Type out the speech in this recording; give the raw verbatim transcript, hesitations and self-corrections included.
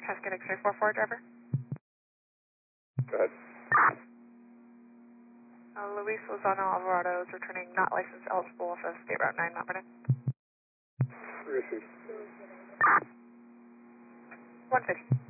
Husky three four four, driver. Go ahead. Uh, Luis Lozano Alvarado is returning not licensed eligible off of State Route nine, Mount Vernon. Received. one fifty.